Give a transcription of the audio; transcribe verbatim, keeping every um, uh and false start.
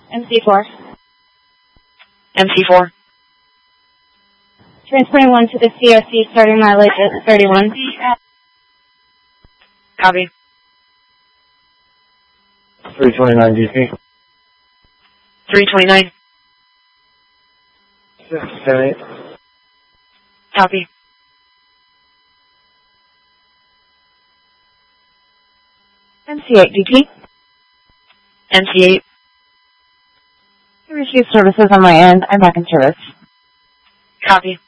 M C four. M C four. Transferring one to the C O C, starting mileage at thirty-one. Copy. three twenty-nine D P. three twenty-nine. six ten eight. Copy. M C eight D P. M C eight. I received services on my end. I'm back in service. Copy.